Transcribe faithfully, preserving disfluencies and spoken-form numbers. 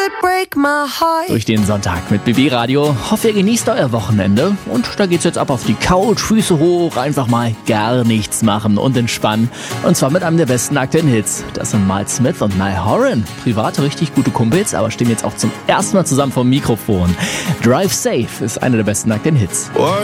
Durch den Sonntag mit B B Radio. Hoffe, ihr genießt euer Wochenende. Und da geht's jetzt ab auf die Couch, Füße hoch, einfach mal gar nichts machen und entspannen. Und zwar mit einem der besten aktuellen Hits. Das sind Miles Smith und Niall Horan. Privat richtig gute Kumpels, aber stehen jetzt auch zum ersten Mal zusammen vor dem Mikrofon. Drive Safe ist einer der besten aktuellen Hits.